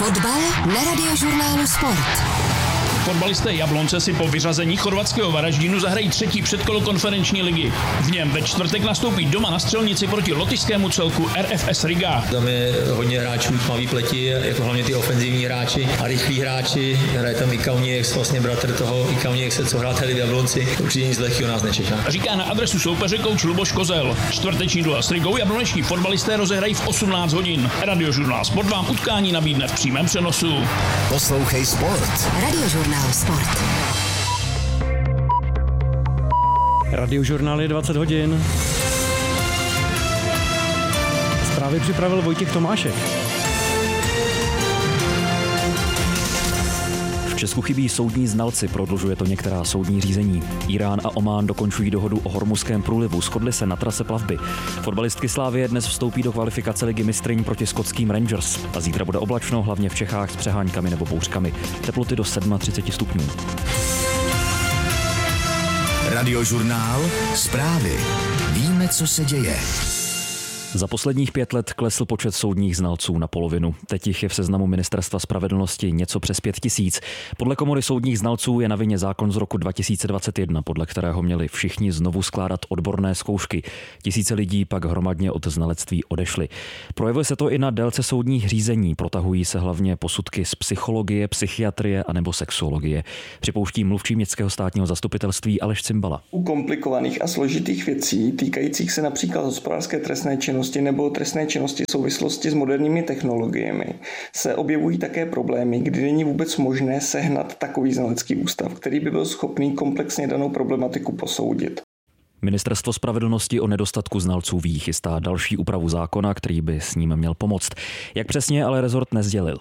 Fotbal na Radiožurnálu Sport. Fotbalisté Jablonce si po vyřazení chorvatského Varaždínu zahrají třetí předkolo konferenční ligy. V něm ve čtvrtek nastoupí doma na střelnici proti lotyšskému celku RFS Riga. Tam je hodně hráčů tmavý pleti, jako hlavně ty ofenzivní hráči a rychlí hráči. Hraje tam Ikaunieks, vlastně bratr toho Ikauniekse, co hrál tady v Jablonci. Určitě nic lehkého nás nečeká. Říká na adresu soupeře kouč Luboš Kozel. Čtvrteční duel s Rigou jablonečtí fotbalisté rozehrají v 18 hodin. Radiožurnál Sport vám utkání nabídne v přímém přenosu. Poslouchej Sport. Radiožurnál Sport. Radiožurnál je 20 hodin. Zprávy připravil Vojtěch Tomášek. V Česku chybí soudní znalci, prodlužuje to některá soudní řízení. Irán a Omán dokončují dohodu o Hormuzském průlivu, shodli se na trase plavby. Fotbalistky Slavie dnes vstoupí do kvalifikace ligy mistryň proti skotským Rangers. A zítra bude oblačno, hlavně v Čechách s přeháňkami nebo bouřkami. Teploty do 37 stupňů. Radiožurnál Zprávy. Víme, co se děje. Za posledních 5 let klesl počet soudních znalců na polovinu. Teď jich je v seznamu Ministerstva spravedlnosti něco přes 5 000. Podle Komory soudních znalců je na vině zákon z roku 2021, podle kterého měli všichni znovu skládat odborné zkoušky. Tisíce lidí pak hromadně od znalectví odešly. Projevuje se to i na délce soudních řízení. Protahují se hlavně posudky z psychologie, psychiatrie a nebo sexuologie. Připouští mluvčí městského státního zastupitelství Aleš Cimbala. U komplikovaných a složitých věcí týkajících se například hospodářské trestné činnosti nebo trestné činnosti v souvislosti s moderními technologiemi se objevují také problémy, kdy není vůbec možné sehnat takový znalecký ústav, který by byl schopný komplexně danou problematiku posoudit. Ministerstvo spravedlnosti o nedostatku znalců ví, chystá další úpravu zákona, který by s ním měl pomoct. Jak přesně ale rezort nesdělil.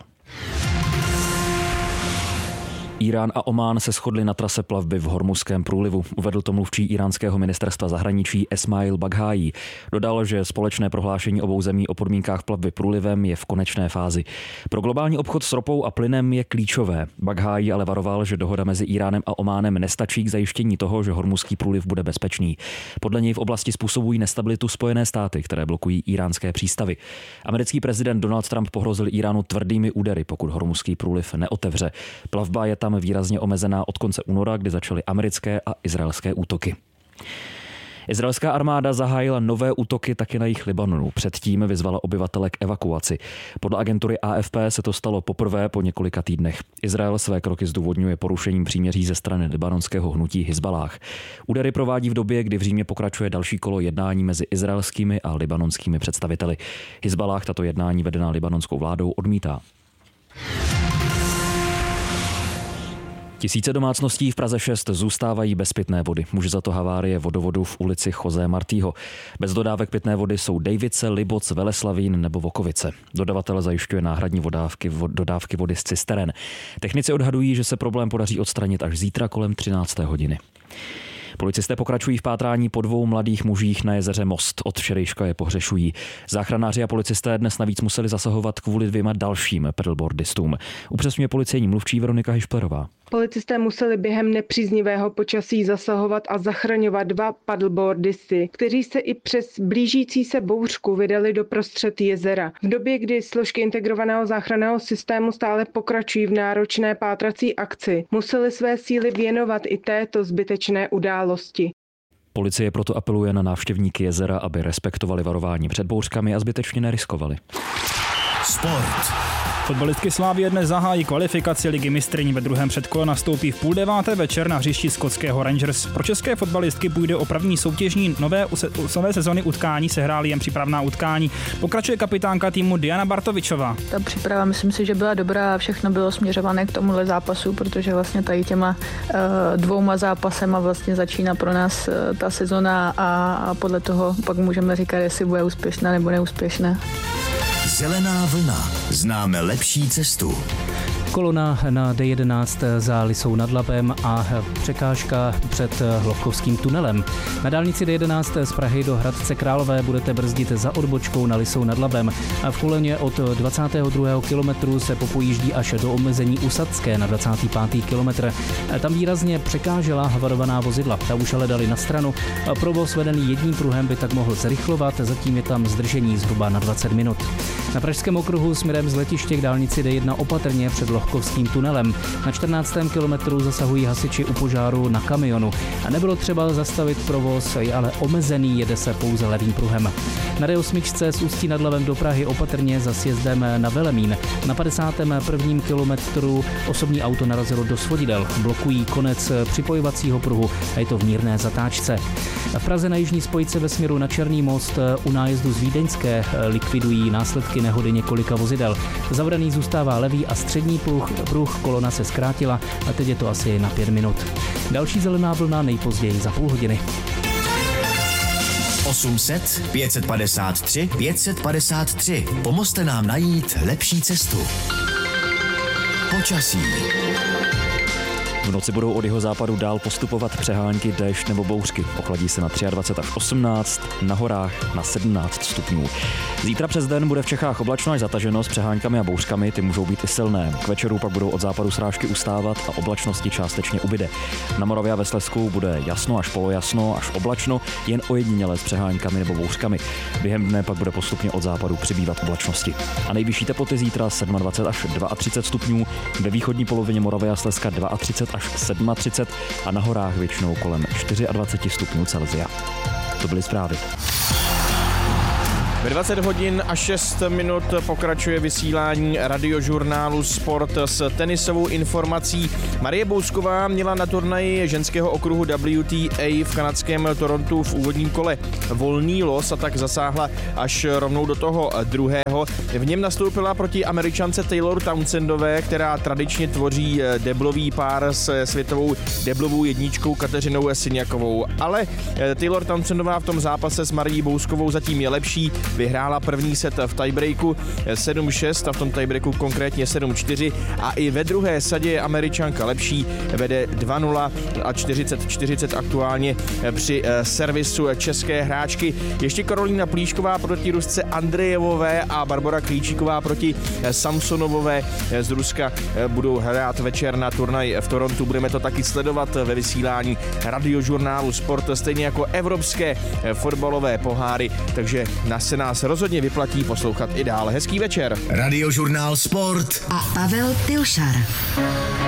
Irán a Omán se shodli na trase plavby v Hormuzském průlivu. Uvedl to mluvčí iránského ministerstva zahraničí Esmail Baghájí. Dodal, že společné prohlášení obou zemí o podmínkách plavby průlivem je v konečné fázi. Pro globální obchod s ropou a plynem je klíčové. Baghájí ale varoval, že dohoda mezi Iránem a Ománem nestačí k zajištění toho, že Hormuzský průliv bude bezpečný. Podle něj v oblasti způsobují nestabilitu Spojené státy, které blokují iránské přístavy. Americký prezident Donald Trump pohrozil Iránu tvrdými údery, pokud Hormuzský průliv neotevře. Plavba je tam výrazně omezená od konce února, kdy začaly americké a izraelské útoky. Izraelská armáda zahájila nové útoky taky na jih Libanonu. Předtím vyzvala obyvatele k evakuaci. Podle agentury AFP se to stalo poprvé po několika týdnech. Izrael své kroky zdůvodňuje porušením příměří ze strany libanonského hnutí Hizballáh. Údery provádí v době, kdy v Římě pokračuje další kolo jednání mezi izraelskými a libanonskými představiteli. Hizballáh tato jednání vedená libanonskou vládou odmítá. Tisíce domácností v Praze 6 zůstávají bez pitné vody. Může za to havárie vodovodu v ulici José Martího. Bez dodávek pitné vody jsou Dejvice, Liboc, Veleslavín nebo Vokovice. Dodavatel zajišťuje náhradní dodávky vody z cisteren. Technici odhadují, že se problém podaří odstranit až zítra kolem 13. hodiny. Policisté pokračují v pátrání po 2 mladých mužích na jezeře Most. Od včerejška je pohřešují. Záchranáři a policisté dnes navíc museli zasahovat kvůli 2 dalším paddleboardistům. Upřesňuje policejní mluvčí Veronika Hišplerová. Policisté museli během nepříznivého počasí zasahovat a zachraňovat 2 paddleboardisty, kteří se i přes blížící se bouřku vydali do prostřed jezera. V době, kdy složky integrovaného záchranného systému stále pokračují v náročné pátrací akci, museli své síly věnovat i této zbytečné události. Policie proto apeluje na návštěvníky jezera, aby respektovali varování před bouřkami a zbytečně neriskovali. Sport. Fotbalistky Slavie dnes zahájí kvalifikaci ligy mistryň. Ve druhém předkole nastoupí v 8:30 večer na hřišti skotského Rangers. Pro české fotbalistky půjde o první soutěžní nové sezony utkání, sehrály jen přípravná utkání. Pokračuje kapitánka týmu Diana Bartovičová. Ta příprava, myslím si, že byla dobrá a všechno bylo směřované k tomuhle zápasu, protože vlastně tady těma 2 zápasema vlastně začíná pro nás ta sezona a podle toho pak můžeme říkat, jestli bude úspěšná nebo neúspěšná. Zelená vlna. Známe lepší cestu. Kolona na D11 za Lysou nad Labem a překážka před Hlovkovským tunelem. Na dálnici D11 z Prahy do Hradce Králové budete brzdit za odbočkou na Lysou nad Labem. A v koloně od 22. kilometru se popojíždí až do omezení Usadské na 25. kilometr. Tam výrazně překážela varovaná vozidla. Ta už ale dali na stranu. Provoz vedený jedním pruhem by tak mohl zrychlovat, zatím je tam zdržení zhruba na 20 minut. Na Pražském okruhu směrem z letiště k dálnici D1 opatrně před Hlovkovským tunelem. Na 14. kilometru zasahují hasiči u požáru na kamionu. A nebylo třeba zastavit provoz, je ale omezený, jede se pouze levým pruhem. Na D8 z Ústí nad Labem do Prahy opatrně za sjezdem na Velemín. Na 51. kilometru osobní auto narazilo do svodidel. Blokují konec připojovacího pruhu a je to v mírné zatáčce. V Praze na jižní spojce ve směru na Černý most u nájezdu z Vídeňské likvidují následky nehody několika vozidel. Zavřený zůstává levý a střední pruh, kolona se zkrátila a teď je to asi na 5 minut. Další zelená vlna nejpozději za půl hodiny. 800 553 553. Pomozte nám najít lepší cestu. Počasí. V noci budou od jihozápadu dál postupovat přehánky, déšť nebo bouřky. Ochladí se na 23 až 18, na horách na 17 stupňů. Zítra přes den bude v Čechách oblačno až zataženo s přeháňkami a bouřkami, ty můžou být i silné. K večeru pak budou od západu srážky ustávat a oblačnosti částečně ubyde. Na Moravě a ve Slezsku bude jasno až polojasno až oblačno, jen ojediněle s přeháňkami nebo bouřkami. Během dne pak bude postupně od západu přibývat oblačnosti. A nejvyšší teploty zítra 27 až 32 stupňů, ve východní polovině Moravy a Slezska 32 až 37 a na horách většinou kolem 24 stupňů Celsia. To byly zprávy. Ve 20 hodin a 6 minut pokračuje vysílání radiožurnálu Sport s tenisovou informací. Marie Bousková měla na turnaji ženského okruhu WTA v kanadském Torontu v úvodním kole volný los a tak zasáhla až rovnou do toho druhého. V něm nastoupila proti Američance Taylor Townsendové, která tradičně tvoří deblový pár s světovou deblovou jedničkou Kateřinou Siniakovou. Ale Taylor Townsendová v tom zápase s Marií Bouskovou zatím je lepší. Vyhrála první set v tiebreaku 7-6 a v tom tiebreaku konkrétně 7-4 a i ve druhé sadě je Američanka lepší, vede 2-0 a 40-40 aktuálně při servisu české hráčky. Ještě Karolína Plíšková proti Rusce Andrejevové a Barbora Klíčíková proti Samsonovové z Ruska budou hrát večer na turnaj v Torontu. Budeme to taky sledovat ve vysílání radiožurnálu Sport, stejně jako evropské fotbalové poháry, takže se nás rozhodně vyplatí poslouchat i dál. Hezký večer. Radiožurnál Sport a Pavel Pilšar.